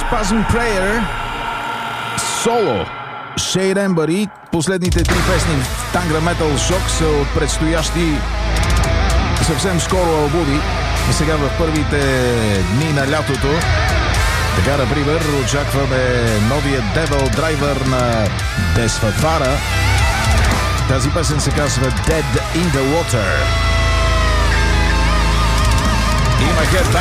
Spasm Prayer, соло Shade Ember и последните три песни в Tangra Metal Shock са от предстоящи съвсем скоро албуми. И сега в първите дни на лятото, така например очакваме новия Devil Driver на Desfafara. Тази песен се казва Dead in the Water. Има хедбангър